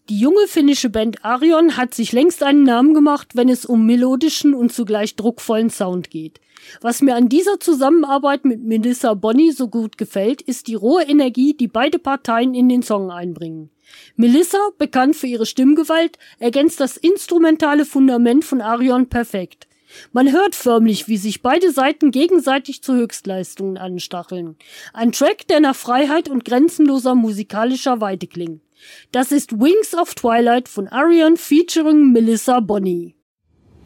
Die junge finnische Band Arion hat sich längst einen Namen gemacht, wenn es um melodischen und zugleich druckvollen Sound geht. Was mir an dieser Zusammenarbeit mit Melissa Bonni so gut gefällt, ist die rohe Energie, die beide Parteien in den Song einbringen. Melissa, bekannt für ihre Stimmgewalt, ergänzt das instrumentale Fundament von Arion perfekt. Man hört förmlich, wie sich beide Seiten gegenseitig zu Höchstleistungen anstacheln. Ein Track, der nach Freiheit und grenzenloser musikalischer Weite klingt. Das ist Wings of Twilight von Arion featuring Melissa Bonni.